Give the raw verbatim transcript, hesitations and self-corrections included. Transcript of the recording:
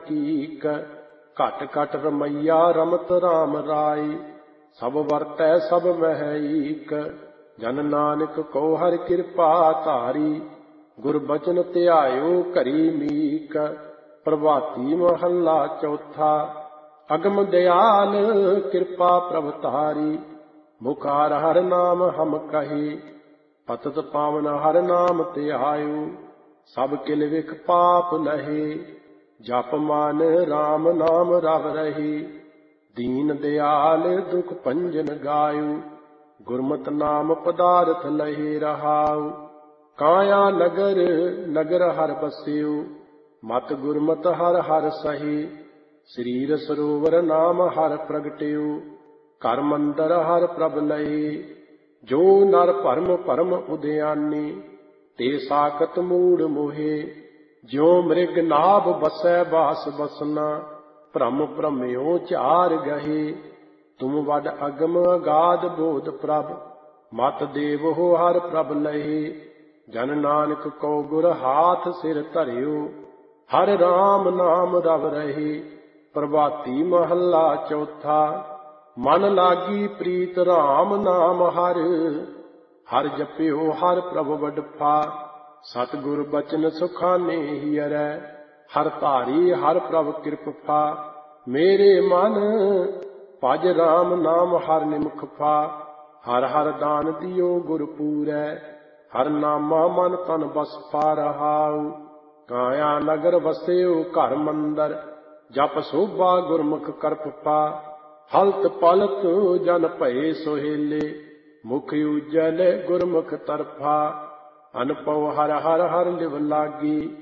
Kick. घट घट रमैया रमत राम राय, सब वरतै सब मह ईक। जन नानक को हर कृपा धारी, गुर बचन ध्यायो करी मीक। प्रभाती महला चौथा, अगम दयाल कृपा प्रभ तारी। मुखार हर नाम हम कहे, पतत पावन हर नाम ध्यायो। सब किल विख पाप लहे, जप मान राम नाम रव रहे। दीन दयाल दुख भंजन गायो, गुरमत नाम पदार्थ लहे रहाओ। काया नगर नगर हर बस्यो, मत गुरमत हर हर सहे। शरीर सरोवर नाम हर प्रगट्यो, घर मंदर हर प्रभ लहे। जो नर भरम भरम उद्यानी, ते साकत मूढ़ मोहे। ज्यो मृग नाभ बसै बास बसना, भ्रम भ्रम्यो चार गहे। तुम वड अगम अगाध बोध प्रभ, मत देव हो हर प्रभ लहे। जन नानक को गुर हाथ सिर धर्यो, हर राम नाम रव रहे। प्रभाती महला चौथा, मन लागी प्रीत राम नाम हर। हर जप्यो हर प्रभ वडफा, सतगुर बचन सुखाने हियरै। हर धारी हर प्रभ कृपा, मेरे मन भज राम नाम हर निमुख फा। हर हर दान दियो गुर पूरै, हर नामा मन तन बस पा रहाऊ। काया नगर वस्यो घर मंदर, जप शोभा गुरमुख करप पा। हलत पलत जन भये सोहेले, मुख उजल गुरमुख तरफा। अनपव हर हर हर लिव लागी,